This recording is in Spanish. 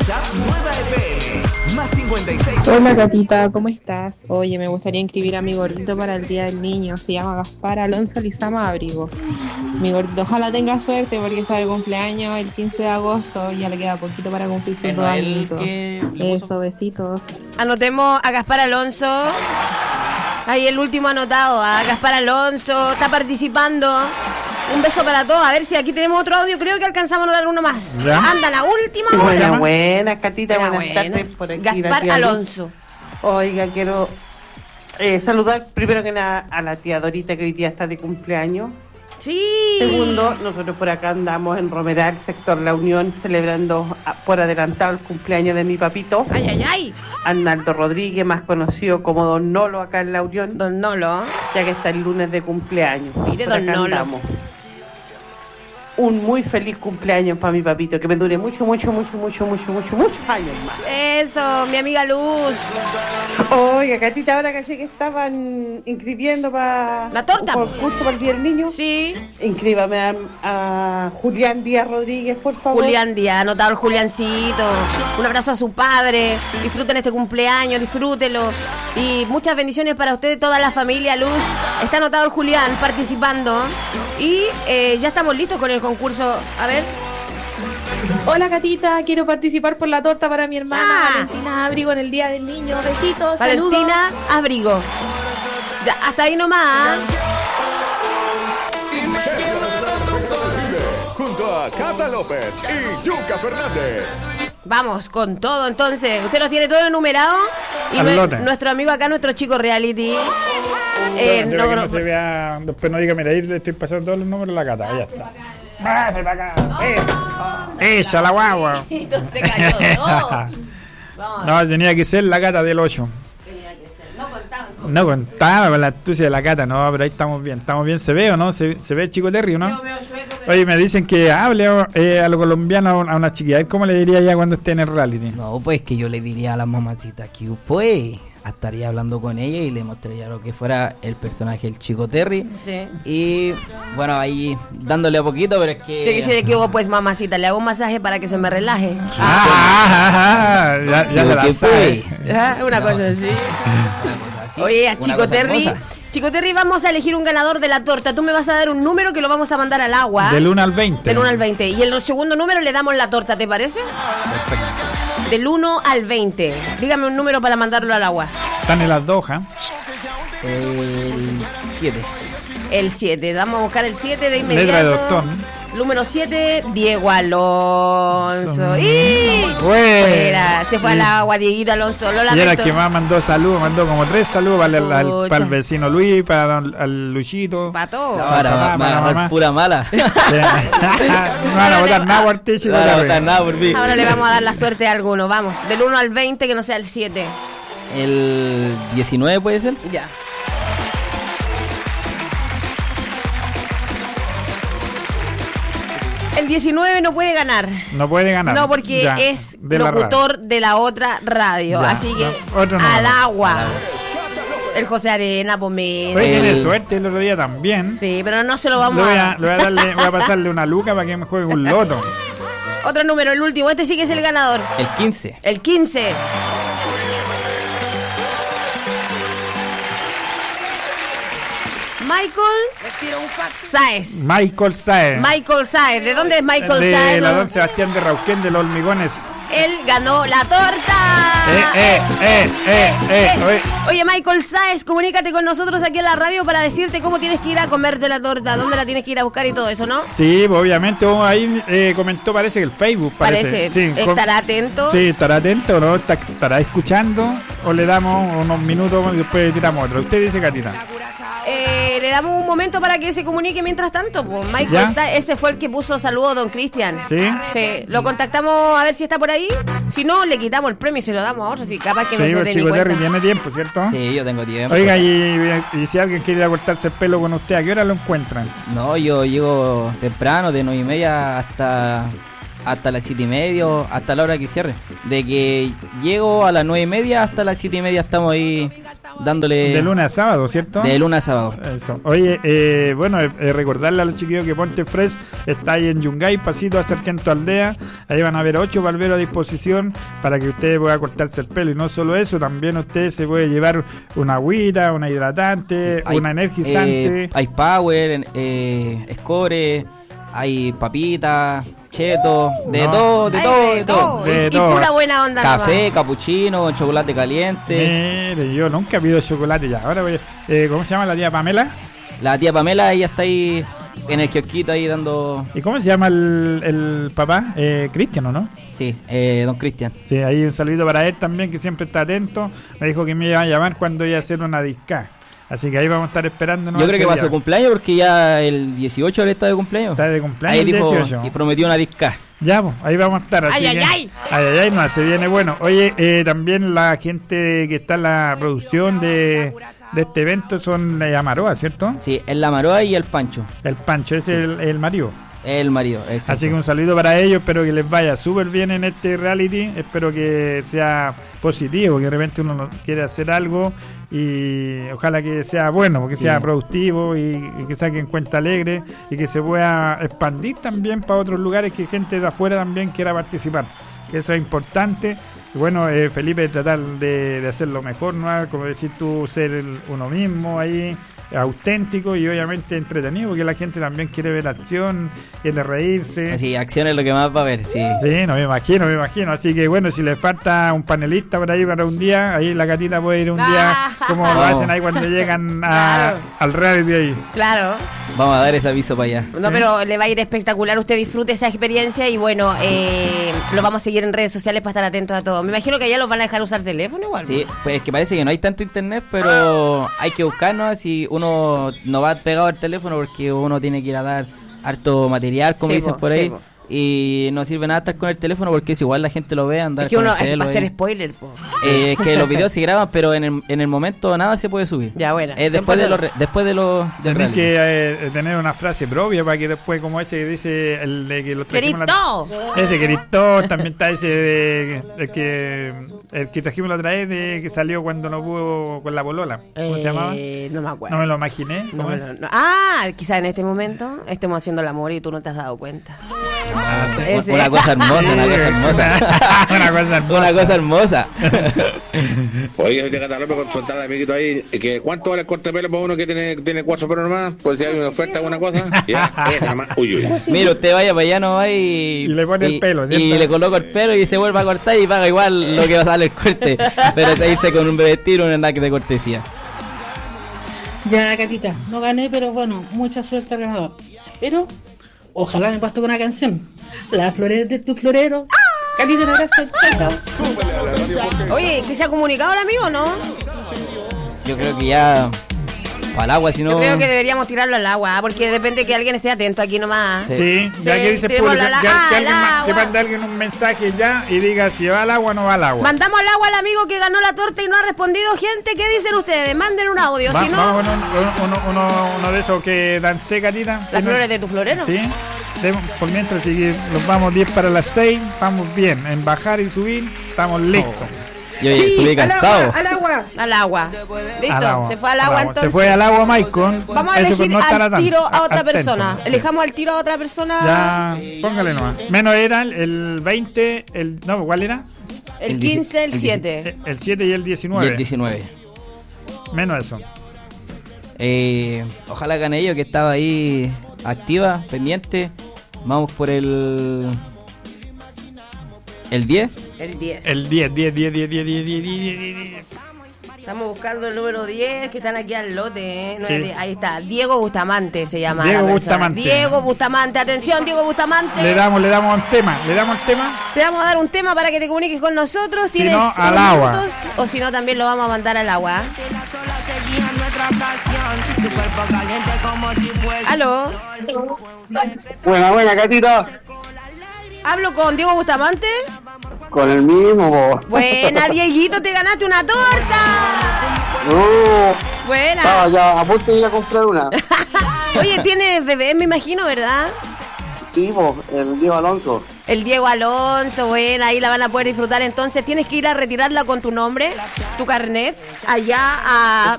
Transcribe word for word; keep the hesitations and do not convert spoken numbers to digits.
WhatsApp nueva F M. Más cincuenta y seis. Hola gatita, ¿cómo estás? Oye, me gustaría inscribir a mi gordito para el Día del Niño. Se llama Gaspar Alonso Lizama Abrigo. Mi gordito, ojalá tenga suerte porque está de cumpleaños el quince de agosto. Ya le queda poquito para cumplir sus dos añitos. Eso, besitos. Anotemos a Gaspar Alonso. Ahí el último anotado, a Gaspar Alonso. Está participando. Un beso para todos. A ver si aquí tenemos otro audio. Creo que alcanzamos a dar uno más. ¿Ya? Anda, la última. Buenas, buenas, Catita. Buena, buenas buena. tardes. Por aquí, Gaspar Alonso. Oiga, quiero eh, saludar primero que nada a la tía Dorita, que hoy día está de cumpleaños. Sí. Segundo, nosotros por acá andamos en Romeral, sector La Unión, celebrando a, por adelantado el cumpleaños de mi papito. Ay, ay, ay. Arnaldo Rodríguez, más conocido como Don Nolo acá en La Unión. Don Nolo. Ya que está el lunes de cumpleaños. Mire, por Don acá Nolo. andamos. Un muy feliz cumpleaños para mi papito, que me dure mucho, mucho, mucho, mucho, mucho, mucho, muchos años más. Eso, mi amiga Luz. Oiga, Catita, ahora caché que estaban inscribiendo para la torta, un concurso para el Día del Niño. Sí. Inscríbame a, a Julián Díaz Rodríguez, por favor. Julián Díaz, anotado el Juliancito. Un abrazo a su padre. Disfruten este cumpleaños, disfrútelo. Y muchas bendiciones para usted, toda la familia Luz. Está anotado el Julián participando. Y eh, ya estamos listos con el concurso. A ver. Hola gatita, quiero participar por la torta para mi hermana Ah. Valentina Abrigo en el Día del Niño. Besitos, Valentina saludos. Abrigo. Ya, hasta ahí nomás. Junto a Cata López y Yuka Fernández. Vamos con todo, entonces. Usted lo tiene todo enumerado. Y Al nue- lote. nuestro amigo acá, nuestro chico reality. Eh, Yo no, que no- no se vea, después no diga, mira, ahí le estoy pasando todos los números de la Cata, ya está. Pase para acá. Esa. Esa, la guagua. Se cayó todo. Vamos. No, tenía que ser la Cata del ocho. No contaban con... No contaba con la astucia de la Cata, no, pero ahí estamos bien. ¿Estamos bien? ¿Se ve o no? ¿Se, se ve Chico Terry o no? Yo veo chueco, pero... Oye, me dicen que hable eh, a los colombianos a una, a una chiquilla. ¿Cómo le diría ya cuando esté en el reality? No, pues que yo le diría a la mamacita que pues estaría hablando con ella y le mostraría lo que fuera el personaje del Chico Terry. Sí. Y bueno, ahí dándole a poquito, pero es que... Yo quisiera que hubo, pues, mamacita, le hago un masaje para que se me relaje. Ah, ah, ah, ah, ya, ya se la ¿Qué sabe. fue? Ah, Una cosa así. Una cosa así, Oye, a una Chico cosa Terry, hermosa. Chico Terry, vamos a elegir un ganador de la torta. Tú me vas a dar un número que lo vamos a mandar al agua. Del uno al veinte. Del uno al veinte. Y el segundo número le damos la torta, ¿te parece? Perfecto. Del uno al veinte. Dígame un número para mandarlo al agua. Están en las dos, ¿eh? El siete. El siete. Vamos a buscar el siete de Letra inmediato. de doctor. Número siete, Diego Alonso. Son- ¡Y! Fuera. Fuera. Se fue al agua, Dieguito Alonso. Lo Y era el lamento. que más mandó saludos, mandó como tres saludos para el, al- Pucha. para el vecino Luis, para don- al Luchito. Para todo. Ahora Papá, va, va para a mamá. dar pura mala. No van a votar nada por ti, Chico No van a Terry. votar nada por mí. Ahora le vamos a dar la suerte a alguno. Vamos. Del uno al veinte, que no sea el siete. El diecinueve puede ser. Ya. El diecinueve no puede ganar. No puede ganar. No, porque Ya, es de la locutor de la otra radio. Ya, Así que no, otro no. al agua. El José Arena, Pomelo. Oye, tiene El- suerte el otro día también. Sí, pero no se lo Le vamos voy a a, dar. le voy a darle, voy a pasarle una luca para que me juegue un loto. Otro número, el último. Este sí que es el ganador. El quince. El quince. Michael Sáez. Michael Saez. Michael Sáez. ¿De dónde es Michael de Sáez? la No? don Sebastián de Rauquén de los Hormigones. Él ganó la torta. Eh, eh, eh, eh, eh. Oye, Oye, Michael Sáez, comunícate con nosotros aquí en la radio para decirte cómo tienes que ir a comerte la torta, dónde la tienes que ir a buscar y todo eso, ¿no? sí, pues, obviamente, oh, ahí eh, comentó, parece que el Facebook. Parece. Parece. Sí, com- Estará atento. Sí, estará atento, ¿no? Está- estará escuchando o le damos unos minutos y después tiramos otro. Usted dice, Catita. Eh, le damos un momento para que se comunique mientras tanto. Pues Michael ¿Ya? Sáez, ese fue el que puso saludos a don Cristian. ¿Sí? Sí, lo contactamos a ver si está por ahí. Si no, le quitamos el premio y se lo damos a otro. Si capaz que no Sí, se pues, dé ni Chico Terry cuenta. tiene tiempo, ¿cierto? Sí, yo tengo tiempo. Oiga, y, y si alguien quiere ir a cortarse el pelo con usted, ¿a qué hora lo encuentran? No, yo llego temprano, de nueve y media hasta hasta las siete y media, hasta la hora que cierre. De que llego a las nueve y media hasta las siete y media estamos ahí dándole... De lunes a sábado, ¿cierto? De lunes a sábado. Eso. Oye, eh, bueno, eh, recordarle a los chiquillos que Ponte Fresh está ahí en Yungay, pasito a Sargento Aldea. Ahí van a haber ocho barberos a disposición para que usted pueda cortarse el pelo. Y no solo eso, también usted se puede llevar una agüita, una hidratante, Sí, hay, una energizante. Eh, hay Power, eh, Score, hay papitas, cheto, de No. todo, de Ay, todo, de de todo. todo. De Y, y todo. pura buena onda. Café, nomás. capuchino, con chocolate caliente. Mire, yo nunca he pedido chocolate ya. Ahora voy a- eh, ¿cómo se llama la tía Pamela? La tía Pamela, ella está ahí en el kiosquito ahí dando... ¿Y cómo se llama el, el papá? Eh, Cristian, ¿o no? Sí, eh, don Cristian. Sí, ahí un saludito para él también, que siempre está atento. Me dijo que me iba a llamar cuando iba a hacer una disca. Así que ahí vamos a estar esperando. Yo creo que para su cumpleaños, porque ya el dieciocho le está de cumpleaños. Está de cumpleaños Ahí el dijo, dieciocho. y prometió una disca. Ya, pues, ahí vamos a estar. Así Ay, ay, que- ay. Ay, ay, ay, no, se viene bueno. Oye, eh, también la gente que está en la producción de, de este evento son eh, Amaroa, ¿cierto? Sí, el La Maroa y el Pancho. El Pancho, ese es el, el marido. El marido, exacto. Así que un saludo para ellos, espero que les vaya súper bien en este reality, espero que sea positivo, que de repente uno no quiere hacer algo y ojalá que sea bueno, que Sí. sea productivo y, y que saquen cuenta alegre y que se pueda expandir también para otros lugares, que gente de afuera también quiera participar, que eso es importante. Y bueno, eh, Felipe, tratar de, de hacerlo mejor, ¿no? Como decir tú, ser el- uno mismo ahí, auténtico y obviamente entretenido, porque la gente también quiere ver acción, quiere reírse. Sí, acción es lo que más va a ver, sí. Sí, no me imagino, me imagino. Así que bueno, si le falta un panelista por ahí para un día, ahí la gatita puede ir un día, como lo No. hacen ahí cuando llegan a, Claro. al reality ahí. Claro. Vamos a dar ese aviso para allá. No, pero le va a ir espectacular. Usted disfrute esa experiencia y bueno, eh, lo vamos a seguir en redes sociales para estar atentos a todo. Me imagino que ya los van a dejar usar teléfono igual. Sí, pues es que parece que no hay tanto internet, pero hay que buscarnos y uno no va pegado al teléfono porque uno tiene que ir a dar harto material, como Sí, dicen po, por sí, ahí. po. Y no sirve nada estar con el teléfono porque es igual la gente lo ve, andar Es que con uno el es celo para hacer ahí. spoiler, po. Eh, es que los videos se graban, pero en el, en el momento nada se puede subir. Ya, bueno. Eh, después de los re- después de los del Tenés reality. que eh, tener una frase propia para que después, como ese que dice el de que lo trajimos la- ¡Querito! ese querito, también está ese de, el que el que trajimos la otra vez, de que salió cuando no pudo con la polola. ¿Cómo se llamaba? Eh, no me acuerdo. No me lo imaginé. No ¿Cómo me es? lo- no. Ah, quizás en este momento estemos haciendo el amor y tú no te has dado cuenta. Ah, sí. Ese. Una cosa hermosa, una cosa hermosa. Una cosa hermosa. Una cosa hermosa. Oye, soy de Cataluña para consultar al amiguito ahí, que ¿cuánto vale el corte de pelo para uno que tiene, tiene cuatro pelos nomás? Pues si hay una oferta, alguna cosa. Ya, ese nomás. Uy, uy. Mira, usted vaya para allá, no va y... Y le pone el pelo, Y ¿cierto? le coloca el pelo y se vuelve a cortar y paga igual lo que va a salir el corte. Pero se dice con un vestir, un snack de cortesía. Ya, Catita, no gané, pero bueno, mucha suerte al ganador. Pero ojalá me pasto con una canción. Las flores de tu florero. Catita, un abrazo. Chao, chao. Oye, ¿que se ha comunicado el amigo o no? Yo creo que ya... Para el agua, si no... Yo creo que deberíamos tirarlo al agua, ¿ah? Porque depende que alguien esté atento aquí nomás. Sí. Sí, ya Sí, que dice tiremos público, la- ya- ah, que, al alguien ma- que agua. mande alguien un mensaje ya y diga si va al agua o no va al agua. Mandamos al agua al amigo que ganó la torta y no ha respondido. Gente, ¿qué dicen ustedes? Manden un audio, Va- si no... Vamos con un- uno, uno, uno de esos que dan secatita. Las flores de tu florero. Sí, de- por mientras si nos vamos diez para las seis, vamos bien. En bajar y subir, estamos listos. Yo ya subí cansado. al agua. Al agua. Listo, Al agua, se fue al al agua agua. entonces. Se fue al agua, Maicon. Vamos a Eso por elegir no estar al tan- tiro a otra atento. persona. Elijamos al tiro a otra persona. Ya, póngale nomás. Menos era el, el veinte, el. No, ¿cuál era? El El quince, el dieci- siete. El, el siete y el Y diecinueve. el diecinueve. Menos eso. Eh, ojalá gane ellos, que estaba ahí activa, pendiente. Vamos por el... El diez. El diez. El diez, diez, diez, diez, diez, diez, diez, diez, diez, diez. Estamos buscando el número diez, que están aquí al lote. ¿eh? No Sí. es de- ahí está, Diego Bustamante se llama. Diego la persona. Bustamante. Diego Bustamante, atención, Diego Bustamante. Le damos, le damos un tema. Le damos el tema. Te vamos a dar un tema para que te comuniques con nosotros. Si Tienes no, al unos agua. minutos, o si no, también lo vamos a mandar al agua. ¿Aló? Buena, buena, Catita. ¿Hablo con Diego Bustamante? Con el mismo, po. Buena, Dieguito, te ganaste una torta. No, Buena. estaba ya a punto de ir a comprar una. Oye, tienes bebé, me imagino, ¿verdad? Sí, po, el Diego Alonso. el Diego Alonso, bueno, ahí la van a poder disfrutar. Entonces tienes que ir a retirarla con tu nombre, tu carnet, allá a